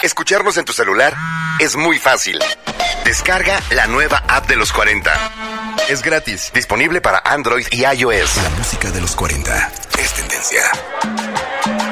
Escucharnos en tu celular es muy fácil. Descarga la nueva app de los 40. Es gratis, disponible para Android y iOS. La música de los 40 es tendencia.